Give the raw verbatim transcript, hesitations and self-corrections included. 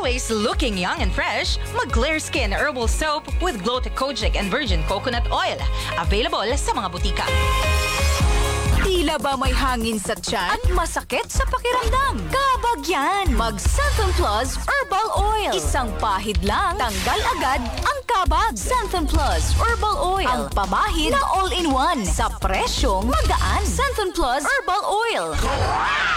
always looking young and fresh, mag-Clear Skin Herbal Soap with Glow-Tecogic and Virgin Coconut Oil. Available sa mga butika. Tila ba may hangin sa tiyan at masakit sa pakiramdam? Kabag yan! Mag-Santon Plus Herbal Oil. Isang pahid lang, tanggal agad ang kabag. Santon Plus Herbal Oil. Ang pamahid na all-in-one sa presyong magaan. Santon Plus Herbal Oil.